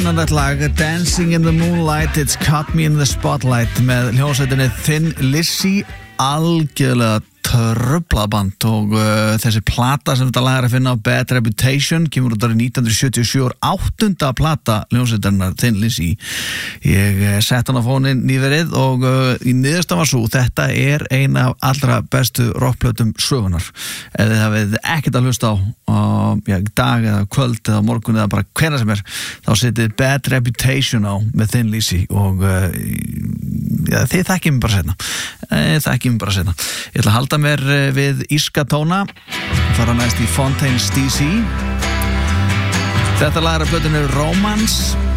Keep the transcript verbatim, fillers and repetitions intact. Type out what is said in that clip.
spennandi lag Dancing in the Moonlight, It's Caught Me in the Spotlight með hljómsveitinni Thin Lizzy, algjörlega tröflað band og uh, þessi plata sem þetta lag er að finna á Bad Reputation kemur út árið nítján hundruð sjötíu og sjö og áttunda plata hljómsveitarinnar Thin Lizzy. Ég uh, sett hann á fóninn nýverið og uh, í niðurstaðan var svo, þetta er eina af allra bestu rockplötum sögunar. Ef þið hafið ekkert að hlusta á uh, já, dag eða kvöld eða morgun eða bara hvenær sem er, þá setið Bad Reputation á með Thin Lizzy og uh, já, þið þekkið mig bara seinna. Þið þekkið mig bara seinna. Ég ætla að halda mér við írska tóna, fara næst í Fontaines D C. Þetta lag er af plötunni Romance.